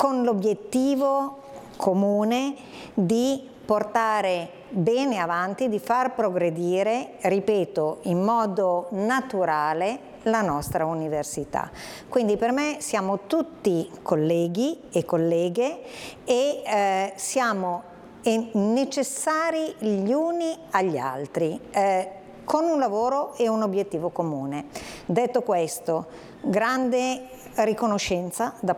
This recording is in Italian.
con l'obiettivo comune di portare bene avanti, di far progredire, ripeto, in modo naturale la nostra università. Quindi per me siamo tutti colleghi e colleghe e siamo necessari gli uni agli altri, con un lavoro e un obiettivo comune. Detto questo, grande riconoscenza da